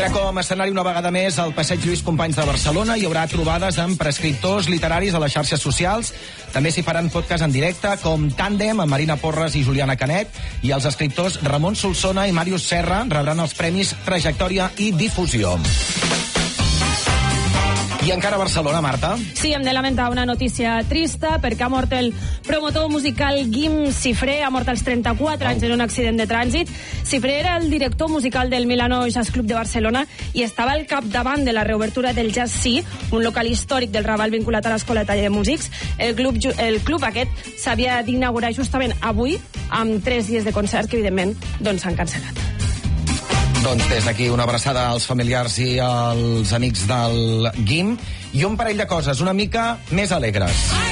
Serà com escenari una vegada més al Passeig Lluís Companys de Barcelona. Hi haurà trobades amb prescriptors literaris a les xarxes socials. També s'hi faran podcasts en directe, com Tàndem, amb Marina Porres i Juliana Canet. I els escriptors Ramon Solsona i Màrius Serra rebran els premis Trajectòria i Difusió. I encara a Barcelona, Marta. Sí, hem de lamentar una notícia trista perquè ha mort el promotor musical Guim Cifré, ha mort als 34 anys en un accident de trànsit. Cifré era el director musical del Milano Jazz Club de Barcelona i estava al capdavant de la reobertura del Jazz Sí, un local històric del Raval vinculat a l'Escola de Músics. El club aquest s'havia d'inaugurar justament avui amb 3 dies de concerts que, evidentment, s'han cancel·lat. Doncs des d'aquí una abraçada als familiars i als amics del Guim i un parell de coses una mica més alegres.